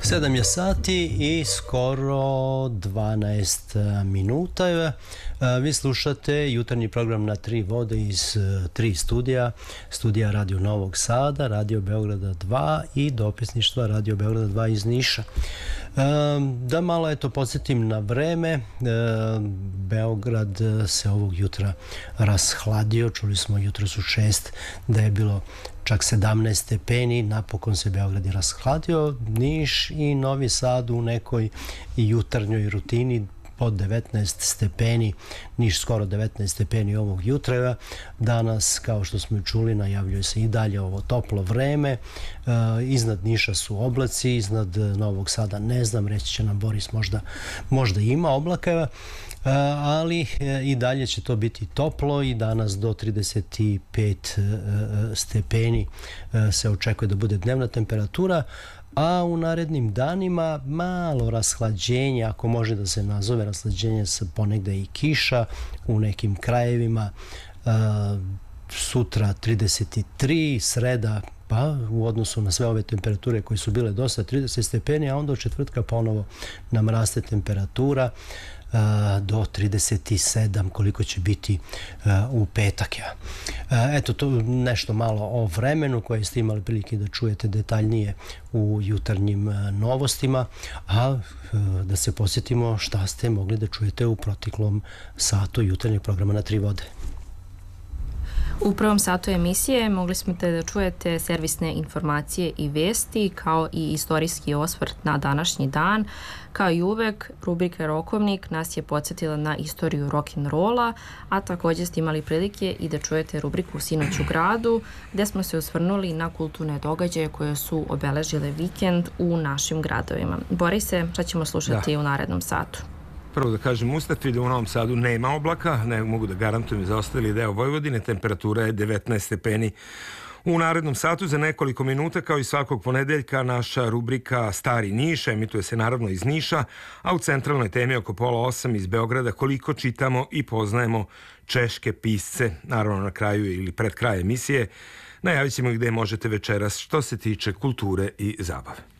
7 je sati i skoro 12 minuta. Vi slušate jutarnji program na tri vode iz tri studija. Studija Radio Novog Sada, Radio Beograda 2 i dopisništva Radio Beograda 2 iz Niša. Da malo podsjetim na vreme, Beograd se ovog jutra rashladio, čuli smo jutros u 6 da je bilo čak 17 stepeni, napokon se Beograd je rashladio. Niš i Novi Sad u nekoj jutarnjoj rutini pod 19 stepeni, Niš skoro 19 stepeni ovog jutra. Danas, kao što smo čuli, najavljuje se i dalje ovo toplo vreme. Iznad Niša su oblaci, iznad Novog Sada ne znam, reći će nam Boris, možda ima oblaka, ali i dalje će to biti toplo i danas do 35 stepeni se očekuje da bude dnevna temperatura, a u narednim danima malo rashlađenje, ako može da se nazove rashlađenje, sa ponegde i kiša u nekim krajevima. Sutra 33, sreda pa u odnosu na sve ove temperature koje su bile dosta 30 stepeni, a onda od četvrtka ponovo nam raste temperatura do 37, koliko će biti u petak. Eto, to nešto malo o vremenu koje ste imali prilike da čujete detaljnije u jutarnjim novostima, a da se podsjetimo šta ste mogli da čujete u proteklom satu jutarnjeg programa na tri vode. U prvom satu emisije mogli smo da čujete servisne informacije i vesti, kao i istorijski osvrt na današnji dan. Kao i uvek, rubrika Rokovnik nas je podsjetila na istoriju rock'n'rolla, a također ste imali prilike i da čujete rubriku Sinoć u gradu, gde smo se osvrnuli na kulturne događaje koje su obeležile vikend u našim gradovima. Borise, šta ćemo slušati u narednom satu? Prvo da kažem Mustafi da u Novom Sadu nema oblaka, ne mogu da garantujem za ostali deo Vojvodine, temperatura je 19 stepeni. U narednom satu za nekoliko minuta, kao i svakog ponedeljka, naša rubrika Stari Niš emituje se naravno iz Niša, a u centralnoj temi oko 7:30 iz Beograda koliko čitamo i poznajemo češke pisce, naravno na kraju ili pred kraj emisije. Najavit ćemo gde možete večeras što se tiče kulture i zabave.